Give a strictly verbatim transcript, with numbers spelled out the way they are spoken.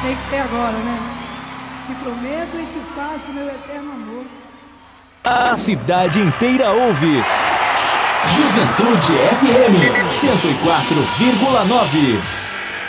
Tem que ser agora, né? Te prometo e te faço meu eterno amor. A cidade inteira ouve. Juventude F M cento e quatro vírgula nove.